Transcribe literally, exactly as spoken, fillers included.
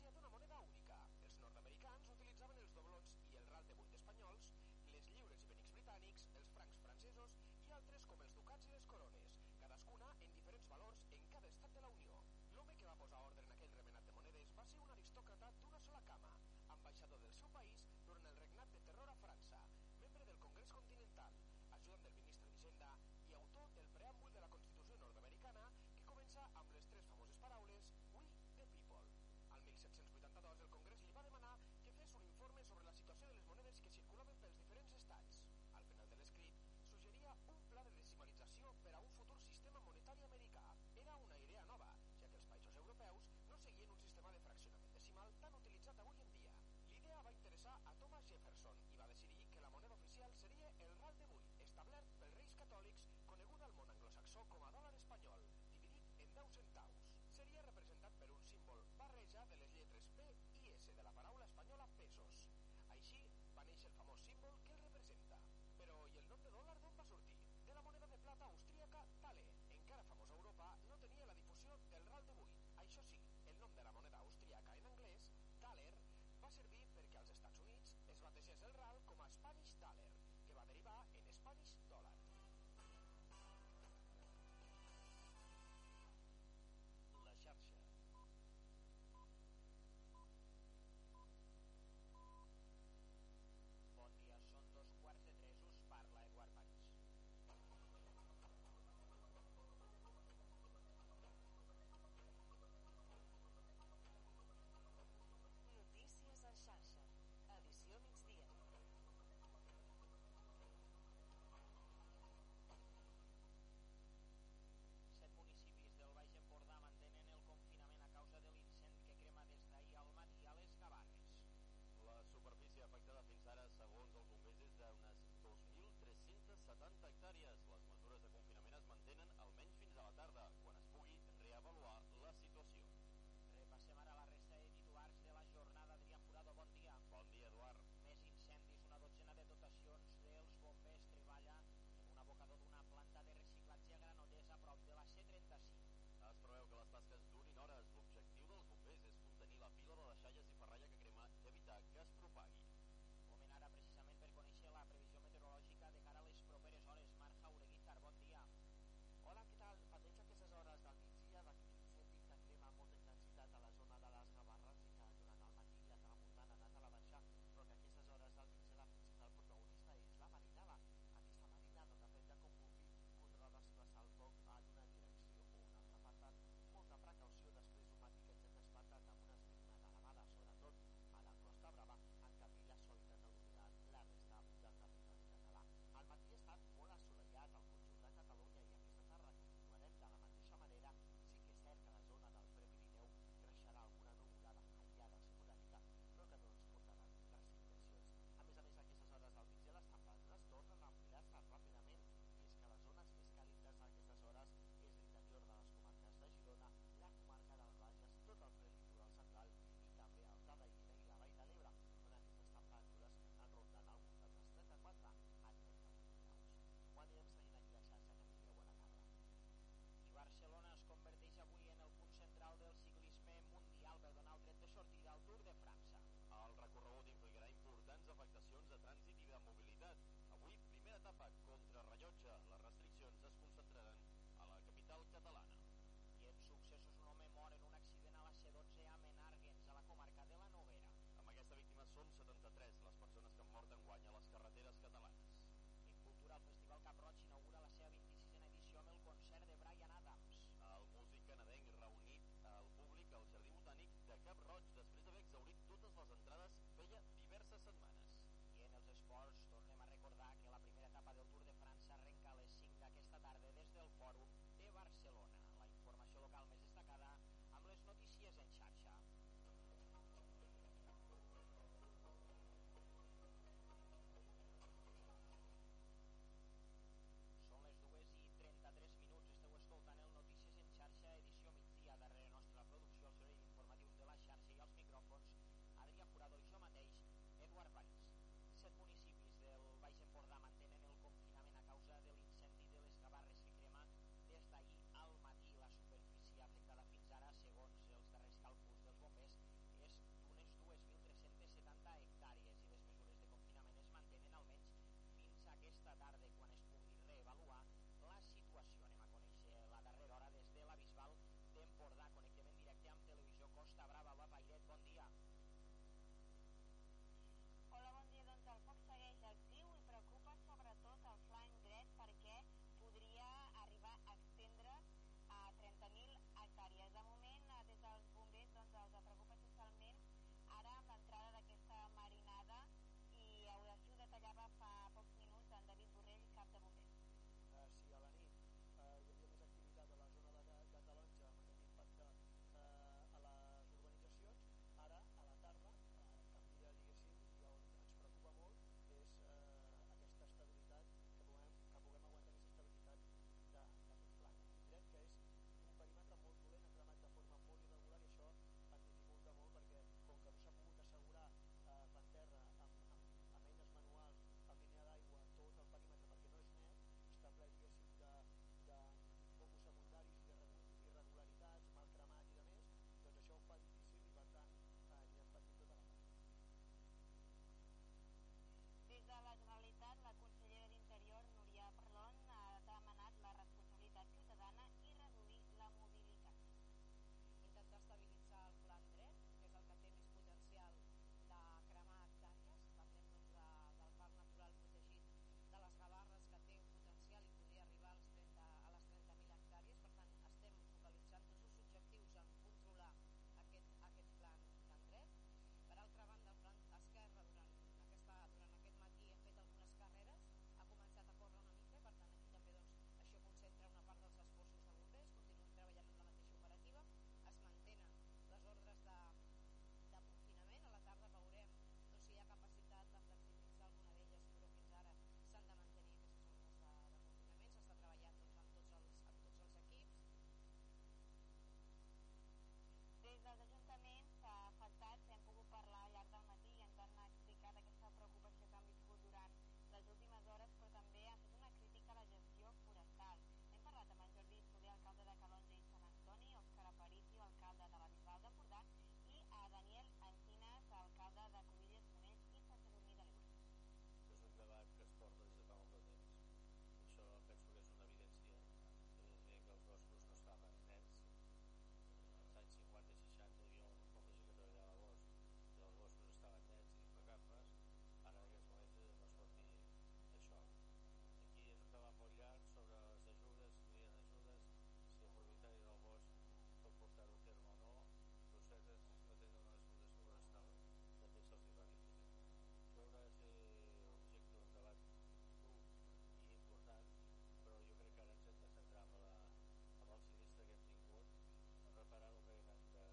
Austràlia té una moneda única. Els nord-americans utilitzaven els doblons i el ral de vuit espanyols, les lliures i penics britànics, els francs francesos i altres com els ducats i les corones, cadascuna en diferents valors en cada estat de la Unió. L'home que va posar ordre en aquell remenat de monedes va ser un aristòcrata d'una sola cama, ambaixador del seu país durant el regnat de terror a França, membre del Congrés Continental, ajudant del ministre d'Hisenda i autor del preàmbul de la Constitució nord-americana que comença amb les tres famoses paraules We the People. Al disset vuitanta-dos el Congrés li va demanar que fes un informe sobre la situació de les monedes que circulaven pels diferents estats. Al final de l'escrit suggeria un pla de decimalització per a un futur sistema monetari americà. Era una idea nova, ja que els països europeus no seguien un sistema de fraccionament decimal tan utilitzat avui en dia. L'idea va interessar a Thomas Jefferson i va decidir que la moneda oficial seria el ral de vuit, establert pels Reis Catòlics, conegut al món anglosaxó com a dòlar espanyol, dividit en deu centaus. Seria representat per un símbol barreja de les lletres P i S de la paraula espanyola pesos. Així va néixer el famós símbol que el representa. Però i el nom de dòlar d'on va sortir? De la moneda de plata austríaca Thaler, encara famosa a Europa, no tenia la difusió del ral de vuit. Això sí, el nom de la moneda austríaca en anglès, Thaler, va servir perquè als Estats Units es bategés el ral com a Spanish Dollar, que va derivar en Spanish Dollar. La xarxa. Bon dia, són dos quarts de tres, us parla Eduard París. Notícies en xarxa, edició migdia. Set municipis del Baix Empordà mantenen el confinament a causa de l'incendi que crema des d'ahir al matí a les Gavarres. La superfície afectada fins ara, segons els bombers, és d'unes dos mil tres-cents setanta hectàrees. Les mesures de confinament es mantenen almenys fins a la tarda, quan es pugui reavaluar la situació. Repassem ara la resta de titulars de la jornada. Adrià Furado, bon dia. Bon dia, Eduard. Més incendis, una dotzena de dotacions dels bombers treballa en un abocador d'una planta de reciclatge a Granollers a prop de la C trenta-cinc. Es preveu que les tasques durin hores. L'objectiu dels bombers és contenir la pila de deixalles i ferralla que crema i evitar que es propagui. Moment ara precisament per conèixer la previsió meteorològica de cara a les properes hores. Marc Jaureguizar, bon dia. Hola, què tal? Almenys aquestes hores del migdia d'aquest incendi que crema amb molta intensitat a la zona de les Gavarres i que durant el matí la tramuntana ha anat a la baixa, però que a aquestes hores del migdia la principal protagonista és la marinada. Aquesta marinada depèn de com vulgui podrà desplaçar el foc en una direcció o una altra. Per tant, molta precaució després d'un matí que ens hem despertat amb unes mínimes elevades, sobretot a la Costa Brava, en canvi la solitat ha dominat la resta del territori català. El matí ha estat molt assolellat al conjunt de Catalunya i aquesta tarda continuarem de la mateixa manera. Sí que és cert que la zona del Prepirineu creixerà alguna nuvolada aïllada esporàdica, però que no ens portaran precipitacions. A més a més, a aquestes hores del migdia les temperatures tornen a enfilar-se ràpidament, i és que les zones més càlides a aquestes hores és l'interior de les comarques de Girona, la comarca del Bages, tot el prelitoral central i també el Tarraïna i la Vall de l'Ebre, on aquestes temperatures en ronden al voltant dels trenta-quatre a trenta-vuit graus. Ho anirem seguint aquí a la xarxa, que tingueu bona tarda. I Barcelona es converteix avui en el punt central del ciclisme mundial per donar el tret de sortida al Tour de França. El recorregut implicarà importants afectacions de trànsit i de mobilitat. Avui, primera etapa contra rellotge. Les restriccions es concentraran a la capital catalana. I en successos, un home mor en un accident a la C dotze a Menàrguens, a la comarca de la Noguera. Amb aquesta víctima són setanta-tres les persones que han mort enguany a les carreteres catalanes. En cultura, el Festival Cap Roig inaugura la seva vint-i-sisena edició amb el concert de Bryan Adams. El músic canadenc reunit al públic al Jardí Botànic de Cap Roig després d'haver exhaurit totes les entrades feia diverses setmanes. I en els esports,